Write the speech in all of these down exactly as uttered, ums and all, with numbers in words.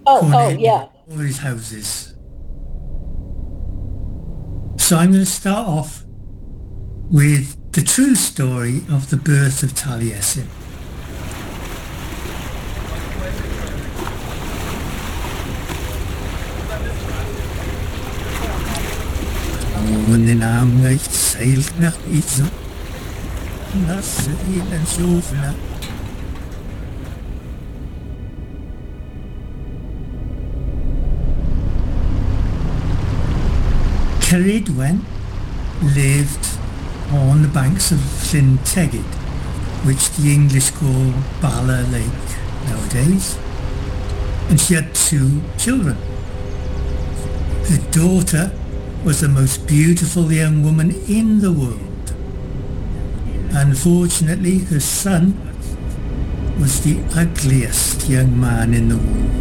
Oh, oh, Cornelius, yeah. all his houses. So I'm going to start off with the true story of the birth of Taliesin. Yn am eich seil na iddo, na seil yn siwfna. Ceridwen lived on the banks of Llyn Tegid, which the English call Bala Lake nowadays, and she had two children. Her daughter was the most beautiful young woman in the world. Unfortunately, her son was the ugliest young man in the world.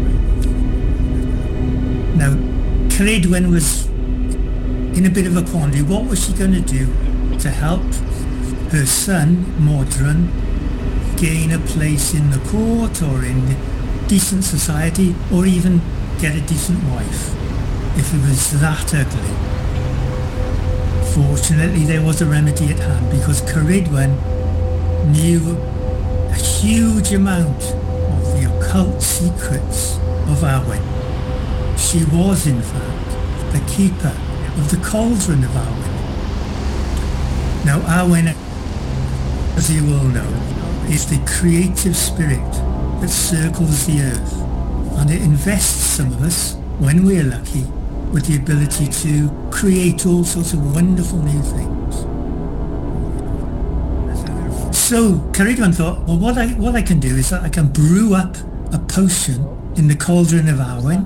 Now, Ceridwen was in a bit of a quandary. What was she going to do to help her son, Modron, gain a place in the court or in decent society, or even get a decent wife if he was that ugly? Fortunately, there was a remedy at hand, because Ceridwen knew a huge amount of the occult secrets of Arwen. She was, in fact, the keeper of the cauldron of Arwen. Now, Arwen, as you all know, is the creative spirit that circles the earth, and it invests some of us, when we're lucky, with the ability to create all sorts of wonderful new things. So Ceridwen thought, well, what I what I can do is that I can brew up a potion in the cauldron of Arwen.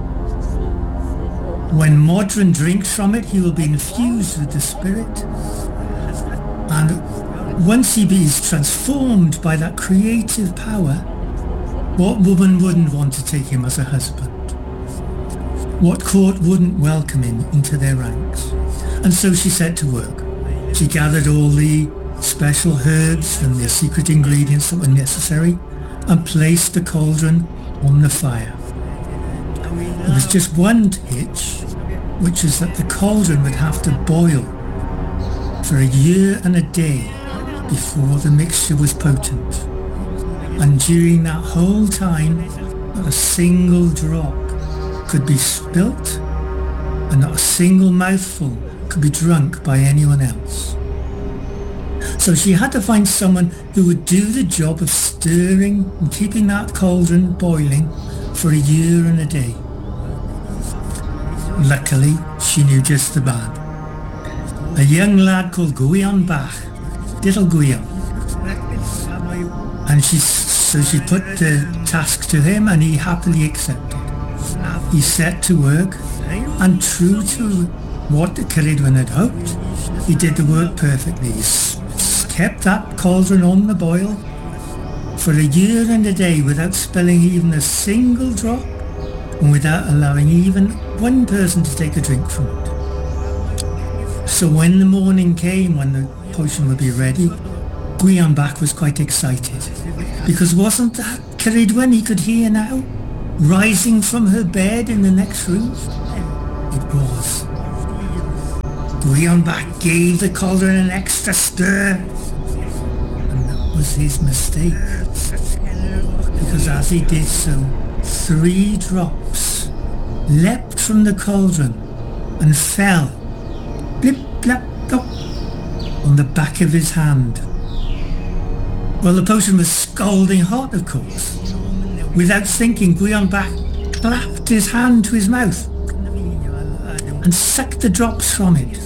When Modron drinks from it, he will be infused with the spirit, and once he is transformed by that creative power, what woman wouldn't want to take him as a husband? What court wouldn't welcome him into their ranks? And so she set to work. She gathered all the special herbs and the secret ingredients that were necessary and placed the cauldron on the fire. There was just one hitch, which is that the cauldron would have to boil for a year and a day before the mixture was potent. And during that whole time, not a single drop could be spilt, and not a single mouthful could be drunk by anyone else. So she had to find someone who would do the job of stirring and keeping that cauldron boiling for a year and a day. Luckily, she knew just the man. A young lad called Gwion Bach, little Gwion. And she, so she put the task to him, and he happily accepted. He set to work, and true to what Ceridwen had hoped, he did the work perfectly. He kept that cauldron on the boil for a year and a day without spilling even a single drop, and without allowing even one person to take a drink from it. So when the morning came, when the potion would be ready, Gwion Bach was quite excited, because wasn't that Ceridwen he could hear now, rising from her bed in the next room? It was. Gwion Bach gave the cauldron an extra stir, and that was his mistake, because as he did so, three drops leapt from the cauldron and fell, blip, blap, plop, on the back of his hand. Well, the potion was scalding hot, of course. Without thinking, Gwion Bach clapped his hand to his mouth and sucked the drops from it.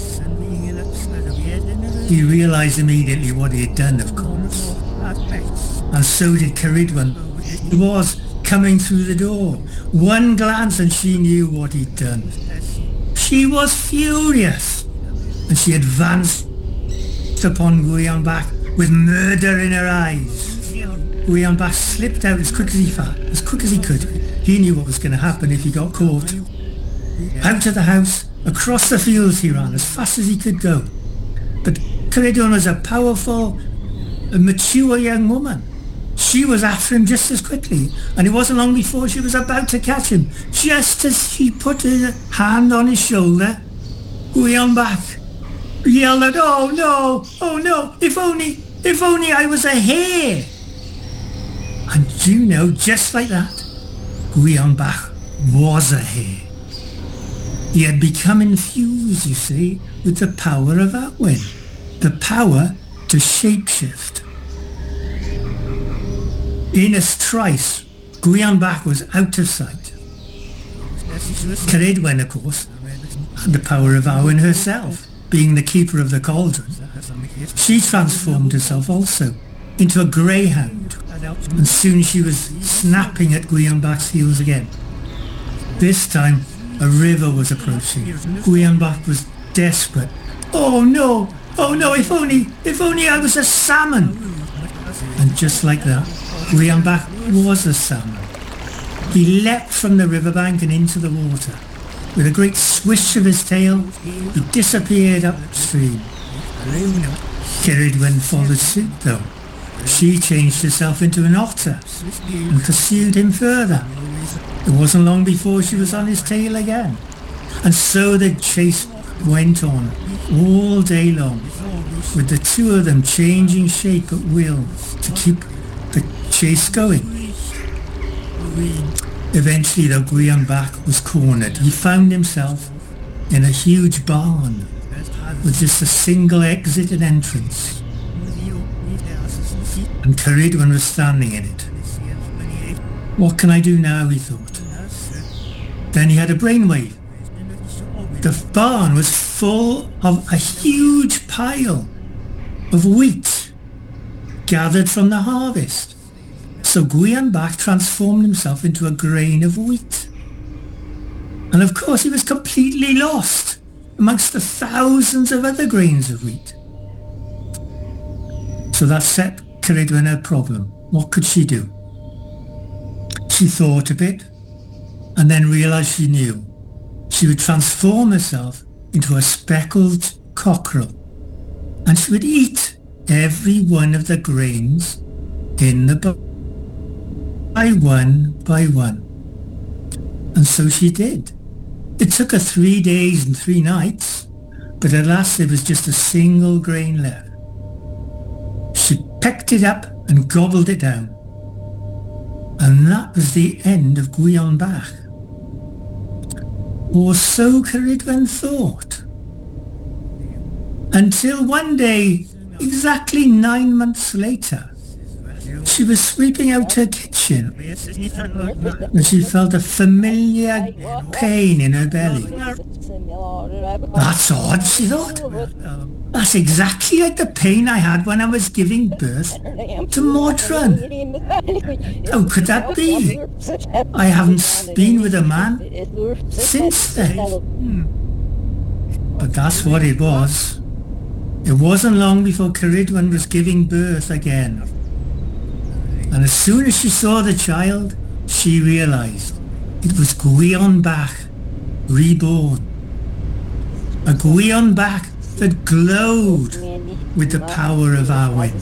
He realised immediately what he had done, of course. And so did Ceridwen. He was coming through the door. One glance and she knew what he'd done. She was furious, and she advanced upon Gwion Bach with murder in her eyes. Gwion Bach slipped out as quick as he fa- as quick as he could. He knew what was going to happen if he got caught. Out of the house, across the fields he ran as fast as he could go. But Ceridwen was a powerful, a mature young woman. she was after him just as quickly, and it wasn't long before she was about to catch him. Just as she put her hand on his shoulder, Gwion Bach yelled out, "Oh no, oh no, if only, if only I was a hare." And you know, just like that, Gwion Bach was a hare. He had become infused, you see, with the power of Arwen, the power to shapeshift. In a trice, Gwion Bach was out of sight. Ceridwen, of course, had the power of Arwen herself, being the keeper of the cauldron. She transformed herself also into a greyhound, and soon she was snapping at Gwion Bach's heels again. This time, a river was approaching. Gwion Bach was desperate. "Oh no! Oh no! If only, if only I was a salmon!" And just like that, Gwion Bach was a salmon. He leapt from the riverbank and into the water. With a great swish of his tail, he disappeared upstream. Ceridwen followed suit though. She changed herself into an otter and pursued him further. It wasn't long before she was on his tail again. And so the chase went on all day long, with the two of them changing shape at will to keep the chase going. Eventually, though, Gwion Bach was cornered. He found himself in a huge barn with just a single exit and entrance. And Ceridwen was standing in it. What can I do now, he thought. Then he had a brainwave. The barn was full of a huge pile of wheat gathered from the harvest. So Gwion Bach transformed himself into a grain of wheat. And of course he was completely lost amongst the thousands of other grains of wheat. So that set Ceridwen a problem. What could she do? She thought a bit and then realised she knew. She would transform herself into a speckled cockerel, and she would eat every one of the grains in the barn, by one by one. And so she did. It took her three days and three nights, but at last there was just a single grain left. She picked it up and gobbled it down. And that was the end of Gwion Bach. Or so Ceridwen thought. Until one day, exactly nine months later, she was sweeping out her kitchen and she felt a familiar pain in her belly. That's odd, she thought. That's exactly like the pain I had when I was giving birth to Modron. How could that be? I haven't been with a man since then. But that's what it was. It wasn't long before Ceridwen was giving birth again. And as soon as she saw the child, she realised it was Gwion Bach, reborn. A Gwion Bach that glowed with the power of Arwen.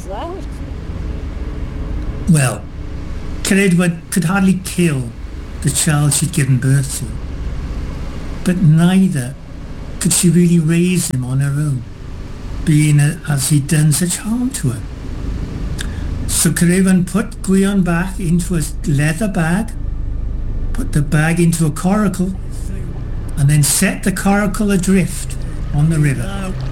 Well, Ceridwen could hardly kill the child she'd given birth to, but neither could she really raise him on her own, being as he'd done such harm to her. So Ceridwen put Gwion Bach into a leather bag, put the bag into a coracle, and then set the coracle adrift on the river.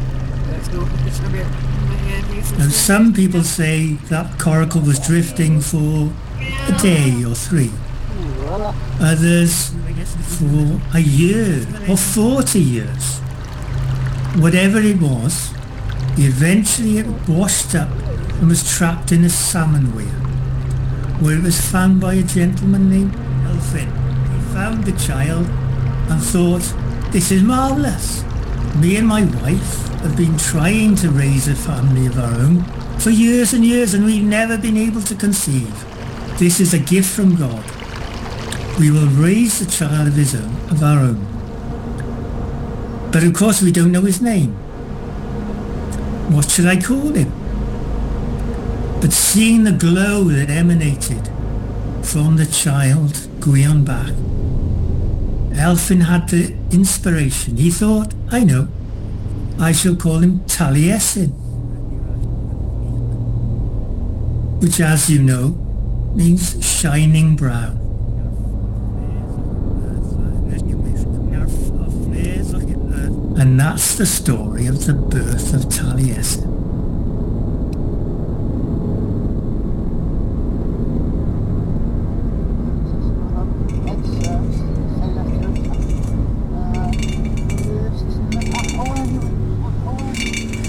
Now some people say that coracle was drifting for a day or three. Others for a year or forty years. Whatever it was, eventually it washed up and was trapped in a salmon weir, where it was found by a gentleman named Elfyn. He found the child and thought, this is marvellous. Me and my wife have been trying to raise a family of our own for years and years, and we've never been able to conceive. This is a gift from God. We will raise a child of his own, of our own. But of course we don't know his name. What should I call him? But seeing the glow that emanated from the child Gwion Bach, Elphin had the inspiration. He thought, I know, I shall call him Taliesin, which, as you know, means shining brown. And that's the story of the birth of Taliesin.